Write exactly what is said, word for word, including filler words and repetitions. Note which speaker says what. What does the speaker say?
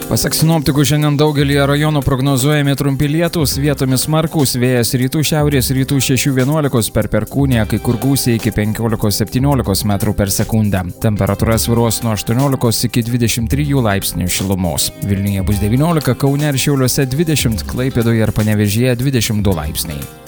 Speaker 1: Pasak sinoptikų, šiandien daugelį rajonų prognozuojami trumpi lietūs, vietomis smarkūs, vėjas rytų šiaurės rytų šeši vienuolika per perkūniją, kai kur gūsiai iki penkiolika septyniolika metrų per sekundę. Temperatūra svyruos nuo aštuoniolikos iki dvidešimt trijų laipsnių šilumos. Vilniuje bus devyniolika, Kaune ir Šiauliuose dvidešimt, Klaipėdoje ir Panevėžyje dvidešimt du laipsniai.